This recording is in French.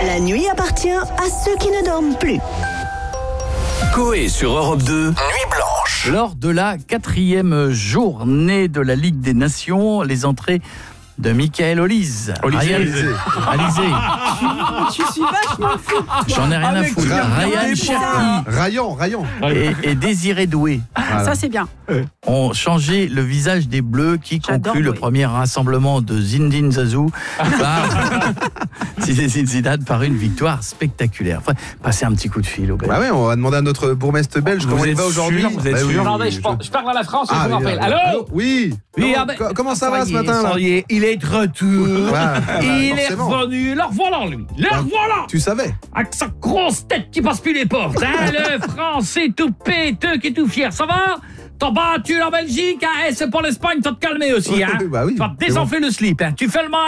La nuit appartient à ceux qui ne dorment plus. Coé sur Europe 2, Nuit Blanche. Lors de la 4e journée de la Ligue des Nations, les entrées de Michael Olise. Alizé. Tu suis vachement fou. J'en ai rien à foutre. Ryan Cherki Rayan. et Désiré Doué Ça, c'est bien. ont changé le visage des Bleus qui J'adore conclut le Doué. premier rassemblement de Zinedine Zazou Zidane par une victoire spectaculaire. Enfin, passez un petit coup de fil au Belge. Bah ouais, on va demander à notre bourgmestre belge comment il êtes va aujourd'hui. sûr, vous êtes sûr? Non, mais je parle à la France, je vous rappelle. Allô. Allô? Oui. Comment ça va ce matin là? Il est de retour. Il est forcément. revenu. Le revoilà, lui. Le revoilà. Tu savais? Avec sa grosse tête qui passe plus les portes. Hein, le français tout péteux qui est tout fier. Ça va? T'as battu la Belgique, hein? Et c'est pour l'Espagne, t'as te calmer aussi. Hein? Bah oui. Tu vas te désenfler le slip. Hein? Tu fais le mal.